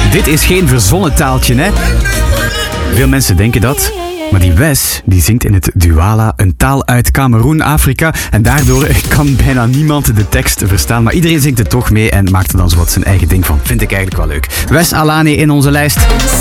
Dit is geen verzonnen taaltje, hè? Veel mensen denken dat. Maar die Wes, die zingt in het Duala, een taal uit Kameroen, Afrika. En daardoor kan bijna niemand de tekst verstaan. Maar iedereen zingt er toch mee en maakt er dan zo wat zijn eigen ding van. Vind ik eigenlijk wel leuk. Wes Alani in onze lijst.